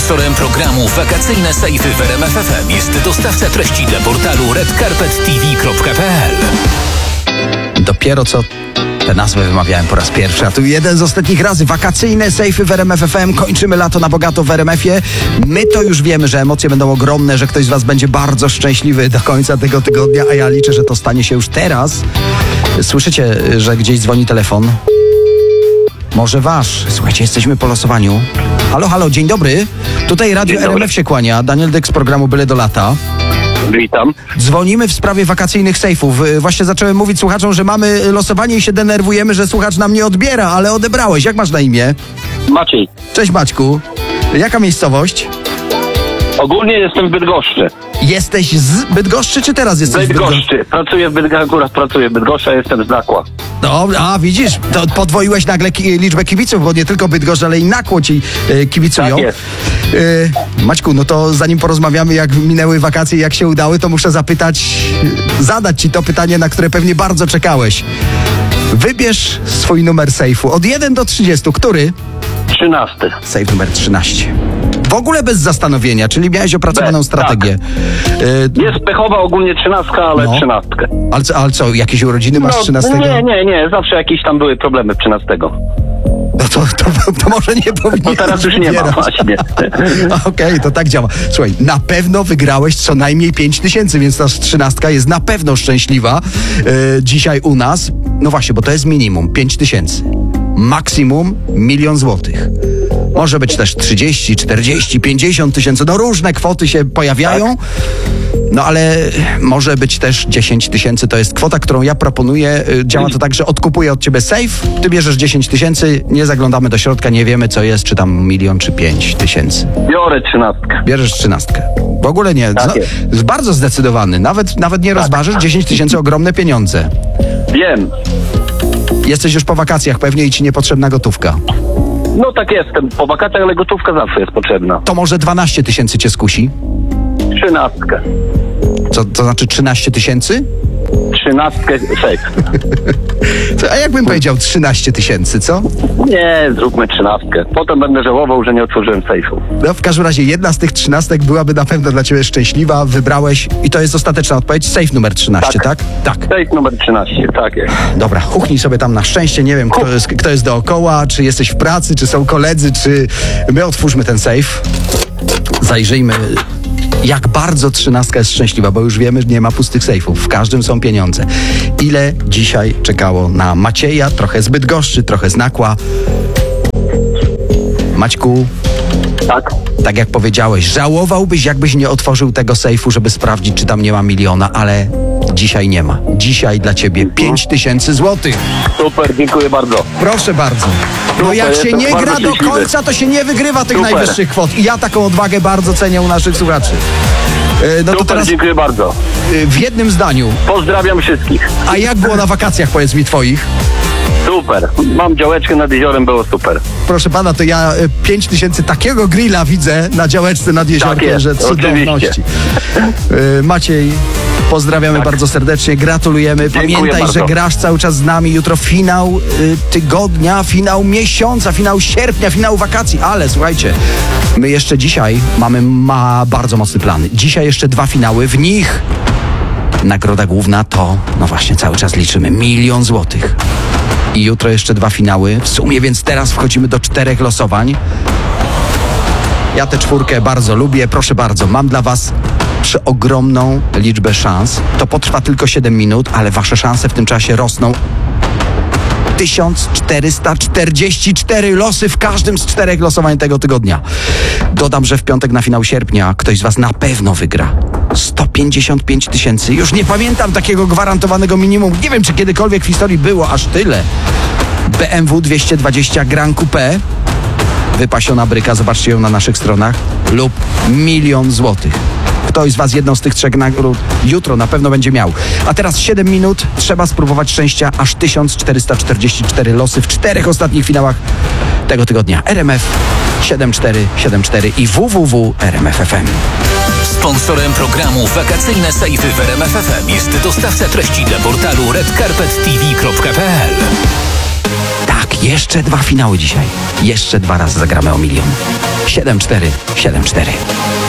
Sponsorem programu Wakacyjne Sejfy w RMF FM jest dostawca treści dla portalu redcarpettv.pl. Dopiero co tę nazwę wymawiałem po raz pierwszy, a tu jeden z ostatnich razy. Wakacyjne Sejfy w RMF FM. Kończymy lato na bogato w RMF-ie. My to już wiemy, że emocje będą ogromne, że ktoś z was będzie bardzo szczęśliwy do końca tego tygodnia, a ja liczę, że to stanie się już teraz. Słyszycie, że gdzieś dzwoni telefon? Może wasz. Słuchajcie, jesteśmy po losowaniu. Halo, halo, dzień dobry. Tutaj Radio RMF się kłania. Daniel Dyk z programu Byle do lata. Witam. Dzwonimy w sprawie wakacyjnych sejfów. Właśnie zacząłem mówić słuchaczom, że mamy losowanie i się denerwujemy, że słuchacz nam nie odbiera, ale odebrałeś. Jak masz na imię? Maciej. Cześć Maćku. Jaka miejscowość? Ogólnie jestem w Bydgoszczy. Jesteś z Bydgoszczy, czy teraz jesteś w Bydgoszczy. Pracuję w Bydgoszczy, akurat pracuję w Bydgoszczy, a jestem z Nakła. Dobra, a widzisz, to podwoiłeś nagle liczbę kibiców, bo nie tylko Bydgoszcz, ale i Nakło ci kibicują. Tak jest. Maćku, no to zanim porozmawiamy, jak minęły wakacje, jak się udały, to muszę zadać ci to pytanie, na które pewnie bardzo czekałeś. Wybierz swój numer sejfu od 1 do 30. Który? 13. Sejf numer 13. W ogóle bez zastanowienia, czyli miałeś opracowaną strategię. Tak. Jest pechowa ogólnie 13, ale 13. Ale co, jakieś urodziny masz 13? Nie. Zawsze jakieś tam były problemy 13. No to może nie powinien. To teraz już nie ma właśnie. Okej, to tak działa. Słuchaj, na pewno wygrałeś co najmniej 5000, więc ta 13 jest na pewno szczęśliwa dzisiaj u nas. No właśnie, bo to jest minimum 5000. Maksimum 1 000 000 złotych. Może być też 30, 40, 50 tysięcy. No różne kwoty się pojawiają. Tak. No ale może być też 10 tysięcy. To jest kwota, którą ja proponuję. Działa to tak, że odkupuję od ciebie sejf. Ty bierzesz 10 tysięcy, nie zaglądamy do środka, nie wiemy co jest, czy tam 1 000 000 czy 5 tysięcy. Biorę 13. Bierzesz 13. W ogóle nie. Tak jest bardzo zdecydowany. Nawet nie rozważysz. 10 tysięcy ogromne pieniądze. Wiem. Jesteś już po wakacjach pewnie i ci niepotrzebna gotówka. No tak jestem. Po wakacjach, ale gotówka zawsze jest potrzebna. To może 12 tysięcy cię skusi? 13. To znaczy 13 tysięcy? 13 sejf. A jakbym powiedział 13 tysięcy, co? Nie, zróbmy 13. Potem będę żałował, że nie otworzyłem sejfu. No w każdym razie jedna z tych 13 byłaby na pewno dla ciebie szczęśliwa. Wybrałeś i to jest ostateczna odpowiedź. Sejf numer 13, tak? Tak. Sejf numer 13, tak jest. Dobra, huchnij sobie tam na szczęście. Nie wiem, kto jest dookoła, czy jesteś w pracy, czy są koledzy, czy my otwórzmy ten sejf. Zajrzyjmy, jak bardzo 13 jest szczęśliwa, bo już wiemy, że nie ma pustych sejfów. W każdym są pieniądze. Ile dzisiaj czekało na Macieja? Trochę z Bydgoszczy, trochę z Nakła. Maćku, tak jak powiedziałeś, żałowałbyś, jakbyś nie otworzył tego sejfu, żeby sprawdzić, czy tam nie ma 1 000 000, ale dzisiaj nie ma. Dzisiaj dla ciebie 5000 złotych. Super, dziękuję bardzo. Proszę bardzo. No jak się nie gra do końca, to się nie wygrywa tych najwyższych kwot. I ja taką odwagę bardzo cenię u naszych słuchaczy. No to teraz dziękuję bardzo. W jednym zdaniu. Pozdrawiam wszystkich. A jak było na wakacjach, powiedz mi, twoich? Super. Mam działeczkę nad jeziorem, było super. Proszę pana, to ja 5000 takiego grilla widzę na działeczce nad jeziorem, tak jest, że cudowności. Maciej, pozdrawiamy bardzo serdecznie, gratulujemy. Pamiętaj, że grasz cały czas z nami. Jutro finał tygodnia, finał miesiąca, finał sierpnia, finał wakacji. Ale słuchajcie, my jeszcze dzisiaj mamy bardzo mocny plan. Dzisiaj jeszcze 2 finały, w nich nagroda główna to, no właśnie cały czas liczymy, 1 000 000 złotych. I jutro jeszcze 2 finały. W sumie więc teraz wchodzimy do 4 losowań. Ja tę 4 bardzo lubię. Proszę bardzo, mam dla was przeogromną liczbę szans. To potrwa tylko 7 minut, ale wasze szanse w tym czasie rosną. 1444 losy w każdym z 4 losowań tego tygodnia. Dodam, że w piątek na finał sierpnia ktoś z was na pewno wygra 155 tysięcy. Już nie pamiętam takiego gwarantowanego minimum. Nie wiem, czy kiedykolwiek w historii było aż tyle. BMW 220 Grand Coupe. Wypasiona bryka, zobaczcie ją na naszych stronach. Lub 1 000 000 złotych. Ktoś z was jedną z tych 3 nagród jutro na pewno będzie miał. A teraz 7 minut. Trzeba spróbować szczęścia. Aż 1444 losy w 4 ostatnich finałach tego tygodnia. RMF 7474 i www.rmf.fm. Sponsorem programu Wakacyjne Sejfy w RMF FM jest dostawca treści dla portalu redcarpettv.pl. Tak, jeszcze 2 finały dzisiaj. Jeszcze 2 razy zagramy o 1 000 000. 7474.